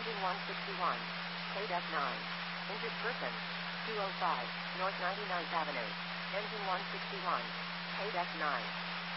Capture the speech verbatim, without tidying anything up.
Engine one sixty-one. K nine. Injured person. two oh five, North ninety-ninth Avenue. Engine one sixty-one. K nine.